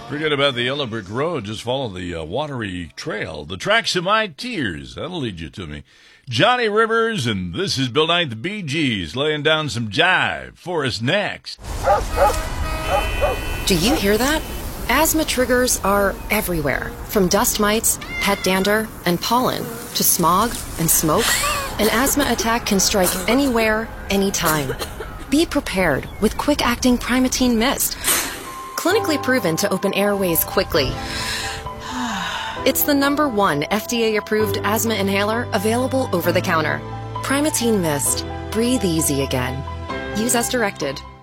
Forget about the yellow brick road. Just follow the watery trail. The tracks of my tears. That'll lead you to me. Johnny Rivers, and this is Bill Knight, the Bee Gees, laying down some jive for us next. Do you hear that? Asthma triggers are everywhere, from dust mites, pet dander, and pollen, to smog and smoke. An asthma attack can strike anywhere, anytime. Be prepared with quick-acting Primatene Mist. Clinically proven to open airways quickly. It's the #1 FDA-approved asthma inhaler available over the counter. Primatene Mist. Breathe easy again. Use as directed.